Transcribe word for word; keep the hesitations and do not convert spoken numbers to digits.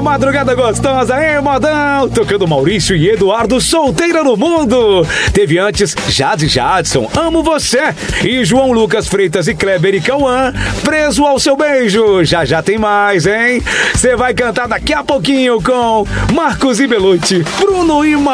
madrugada gostosa, hein, modão? Tocando Maurício e Eduardo, Solteira no Mundo. Teve antes Jade Jadson, Amo Você. E João Lucas Freitas e Kleber e Cauã, Preso ao Seu Beijo. Já já tem mais, hein? Você vai cantar daqui a pouquinho com Marcos e Belucci, Bruno e Ma